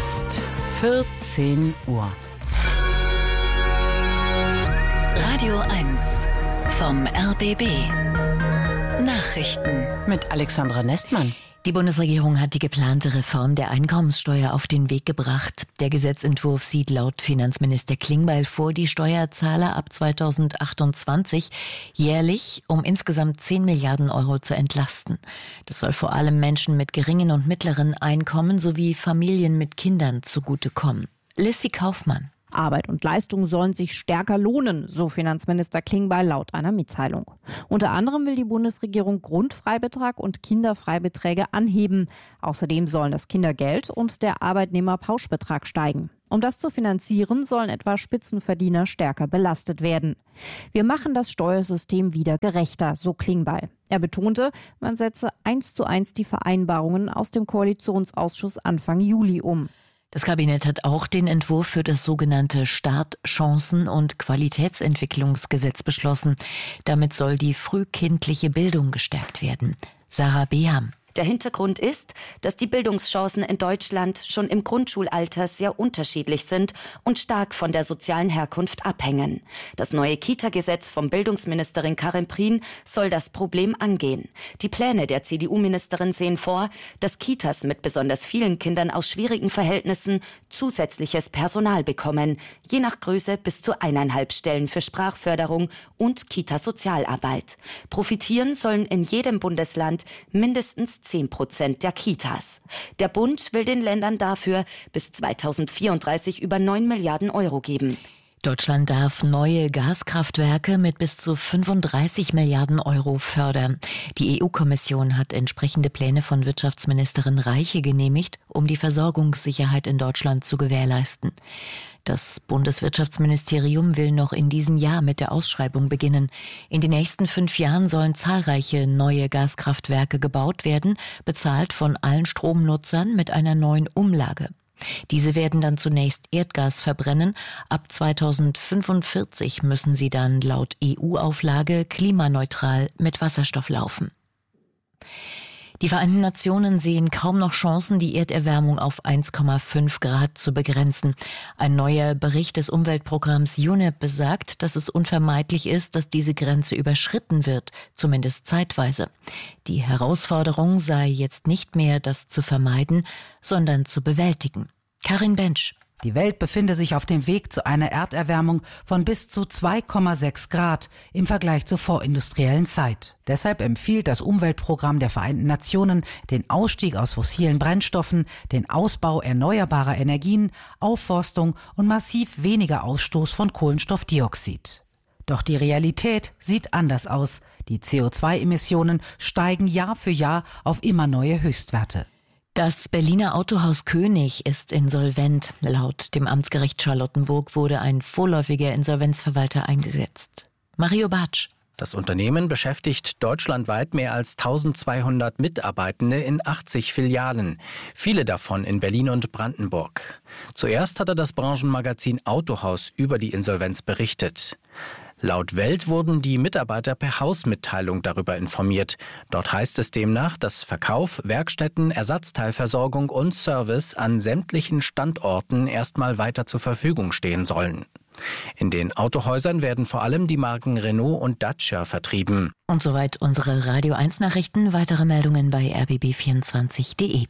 ist 14 Uhr. Radio 1 vom RBB. Nachrichten Mit Alexandra Nestmann. Die Bundesregierung hat die geplante Reform der Einkommenssteuer auf den Weg gebracht. Der Gesetzentwurf sieht laut Finanzminister Klingbeil vor, die Steuerzahler ab 2028 jährlich um insgesamt 10 Milliarden Euro zu entlasten. Das soll vor allem Menschen mit geringen und mittleren Einkommen sowie Familien mit Kindern zugutekommen. Lissy Kaufmann. Arbeit und Leistung sollen sich stärker lohnen, so Finanzminister Klingbeil laut einer Mitteilung. Unter anderem will die Bundesregierung Grundfreibetrag und Kinderfreibeträge anheben. Außerdem sollen das Kindergeld und der Arbeitnehmerpauschbetrag steigen. Um das zu finanzieren, sollen etwa Spitzenverdiener stärker belastet werden. Wir machen das Steuersystem wieder gerechter, so Klingbeil. Er betonte, man setze 1:1 die Vereinbarungen aus dem Koalitionsausschuss Anfang Juli um. Das Kabinett hat auch den Entwurf für das sogenannte Startchancen- und Qualitätsentwicklungsgesetz beschlossen. Damit soll die frühkindliche Bildung gestärkt werden. Sarah Beham. Der Hintergrund ist, dass die Bildungschancen in Deutschland schon im Grundschulalter sehr unterschiedlich sind und stark von der sozialen Herkunft abhängen. Das neue Kita-Gesetz von Bildungsministerin Karin Prien soll das Problem angehen. Die Pläne der CDU-Ministerin sehen vor, dass Kitas mit besonders vielen Kindern aus schwierigen Verhältnissen zusätzliches Personal bekommen, je nach Größe bis zu 1,5 Stellen für Sprachförderung und Kita-Sozialarbeit. Profitieren sollen in jedem Bundesland mindestens 10% der Kitas. Der Bund will den Ländern dafür bis 2034 über 9 Milliarden Euro geben. Deutschland darf neue Gaskraftwerke mit bis zu 35 Milliarden Euro fördern. Die EU-Kommission hat entsprechende Pläne von Wirtschaftsministerin Reiche genehmigt, um die Versorgungssicherheit in Deutschland zu gewährleisten. Das Bundeswirtschaftsministerium will noch in diesem Jahr mit der Ausschreibung beginnen. In den nächsten 5 Jahren sollen zahlreiche neue Gaskraftwerke gebaut werden, bezahlt von allen Stromnutzern mit einer neuen Umlage. Diese werden dann zunächst Erdgas verbrennen. Ab 2045 müssen sie dann laut EU-Auflage klimaneutral mit Wasserstoff laufen. Die Vereinten Nationen sehen kaum noch Chancen, die Erderwärmung auf 1,5 Grad zu begrenzen. Ein neuer Bericht des Umweltprogramms UNEP besagt, dass es unvermeidlich ist, dass diese Grenze überschritten wird, zumindest zeitweise. Die Herausforderung sei jetzt nicht mehr, das zu vermeiden, sondern zu bewältigen. Karin Bensch. Die Welt befinde sich auf dem Weg zu einer Erderwärmung von bis zu 2,6 Grad im Vergleich zur vorindustriellen Zeit. Deshalb empfiehlt das Umweltprogramm der Vereinten Nationen den Ausstieg aus fossilen Brennstoffen, den Ausbau erneuerbarer Energien, Aufforstung und massiv weniger Ausstoß von Kohlenstoffdioxid. Doch die Realität sieht anders aus. Die CO2-Emissionen steigen Jahr für Jahr auf immer neue Höchstwerte. Das Berliner Autohaus König ist insolvent. Laut dem Amtsgericht Charlottenburg wurde ein vorläufiger Insolvenzverwalter eingesetzt. Mario Bartsch. Das Unternehmen beschäftigt deutschlandweit mehr als 1200 Mitarbeitende in 80 Filialen, viele davon in Berlin und Brandenburg. Zuerst hatte das Branchenmagazin Autohaus über die Insolvenz berichtet. Laut Welt wurden die Mitarbeiter per Hausmitteilung darüber informiert. Dort heißt es demnach, dass Verkauf, Werkstätten, Ersatzteilversorgung und Service an sämtlichen Standorten erstmal weiter zur Verfügung stehen sollen. In den Autohäusern werden vor allem die Marken Renault und Dacia vertrieben. Und soweit unsere Radio 1 Nachrichten. Weitere Meldungen bei rbb24.de.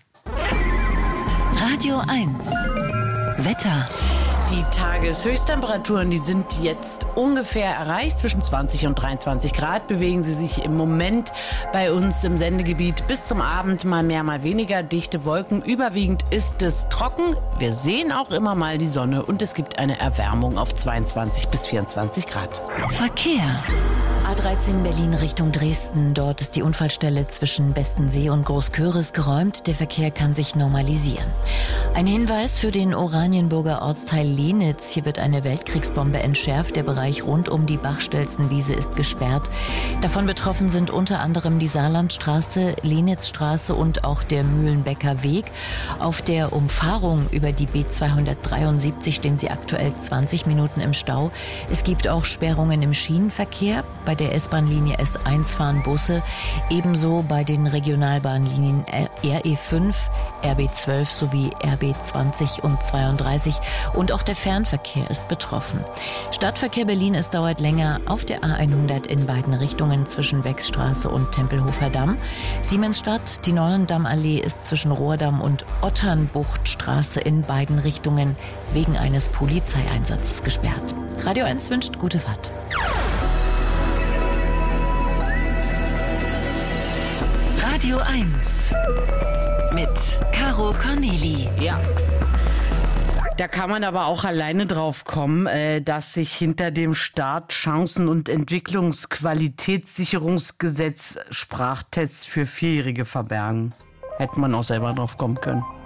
Radio 1 Wetter. Die Tageshöchsttemperaturen, die sind jetzt ungefähr erreicht. Zwischen 20 und 23 Grad bewegen sie sich im Moment bei uns im Sendegebiet. Bis zum Abend mal mehr, mal weniger dichte Wolken. Überwiegend ist es trocken. Wir sehen auch immer mal die Sonne und es gibt eine Erwärmung auf 22 bis 24 Grad. Verkehr. A13 Berlin Richtung Dresden. Dort ist die Unfallstelle zwischen Bestensee und Großköris geräumt. Der Verkehr kann sich normalisieren. Ein Hinweis für den Oranienburger Ortsteil Lenitz. Hier wird eine Weltkriegsbombe entschärft. Der Bereich rund um die Bachstelzenwiese ist gesperrt. Davon betroffen sind unter anderem die Saarlandstraße, Lenitzstraße und auch der Mühlenbecker Weg. Auf der Umfahrung über die B273 stehen sie aktuell 20 Minuten im Stau. Es gibt auch Sperrungen im Schienenverkehr. Bei der S-Bahn-Linie S1 fahren Busse. Ebenso bei den Regionalbahnlinien RE5, RB12 sowie RB20 und 32. Und auch der Fernverkehr ist betroffen. Stadtverkehr Berlin, es dauert länger auf der A100 in beiden Richtungen zwischen Wechsstraße und Tempelhofer Damm. Siemensstadt, die Nonnendammallee ist zwischen Rohrdamm und Otternbuchtstraße in beiden Richtungen wegen eines Polizeieinsatzes gesperrt. Radio 1 wünscht gute Fahrt. Radio 1 mit Caro Corneli. Ja. Da kann man aber auch alleine drauf kommen, dass sich hinter dem Start-, und Entwicklungsqualitätssicherungsgesetz Sprachtests für Vierjährige verbergen. Hätte man auch selber drauf kommen können.